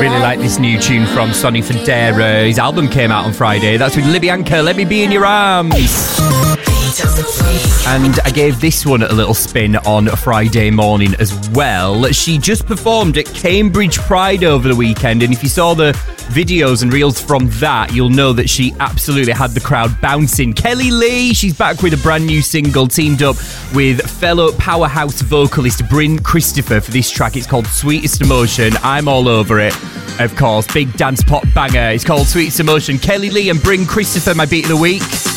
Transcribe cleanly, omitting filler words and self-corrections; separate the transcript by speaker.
Speaker 1: Really like this new tune from Sonny Fodera. His album came out on Friday. That's with Libyanka, Let Me Be In Your Arms. And I gave this one a little spin on Friday morning as well. She just performed at Cambridge Pride over the weekend, and if you saw the videos and reels from that, you'll know that she absolutely had the crowd bouncing. Kelly Lee, she's back with a brand new single, teamed up with fellow powerhouse vocalist Bryn Christopher for this track. It's called Sweetest Emotion. I'm all over it, of course. Big dance pop banger. It's called Sweetest Emotion. Kelly Lee and Bryn Christopher, my beat of the week.